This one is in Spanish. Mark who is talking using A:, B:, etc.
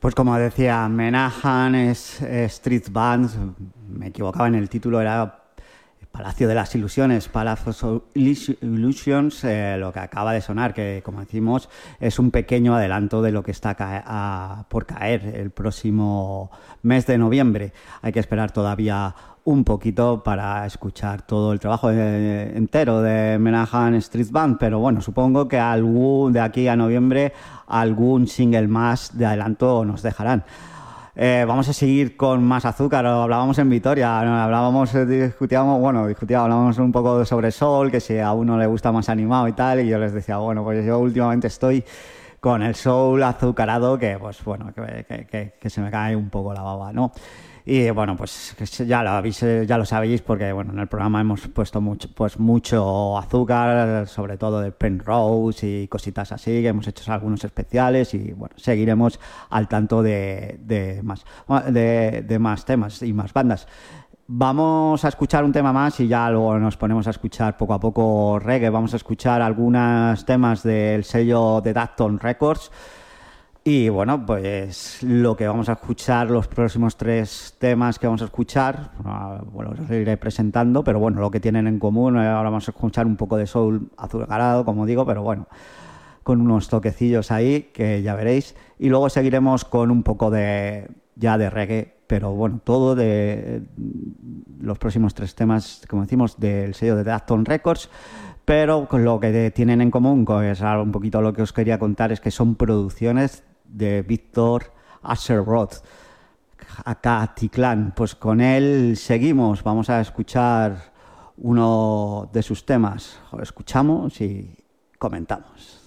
A: Pues como decía, Menahan es Street Band, me equivocaba en el título, era Palacio de las Ilusiones, Palace of Illusions, lo que acaba de sonar, que como decimos es un pequeño adelanto de lo que está por caer el próximo mes de noviembre. Hay que esperar todavía un poquito para escuchar todo el trabajo entero de Menahan Street Band, pero bueno, supongo que de aquí a noviembre algún single más de adelanto nos dejarán. Vamos a seguir con más azúcar. Hablábamos en Vitoria, hablábamos un poco sobre soul, que si a uno le gusta más animado y tal, y yo les decía, bueno, pues yo últimamente estoy con el soul azucarado, que pues bueno, que se me cae un poco la baba, ¿no? Y bueno, pues ya lo sabéis, porque bueno, en el programa hemos puesto mucho azúcar, sobre todo de Penrose y cositas así, que hemos hecho algunos especiales y bueno, seguiremos al tanto de más temas y más bandas. Vamos a escuchar un tema más y ya luego nos ponemos a escuchar poco a poco reggae. Vamos a escuchar algunos temas del sello de Dacton Records. Y bueno, pues lo que vamos a escuchar, los próximos 3 temas que vamos a escuchar, bueno, los iré presentando, pero bueno, lo que tienen en común, ahora vamos a escuchar un poco de soul azucarado, como digo, pero bueno, con unos toquecillos ahí, que ya veréis, y luego seguiremos con un poco de reggae, pero bueno, todo de los próximos 3 temas, como decimos, del sello de Dacton Records. Pero con lo que tienen en común, que es un poquito lo que os quería contar, es que son producciones de Víctor Asher-Roth, acá Ticlán. Pues con él seguimos, vamos a escuchar uno de sus temas. Lo escuchamos y comentamos.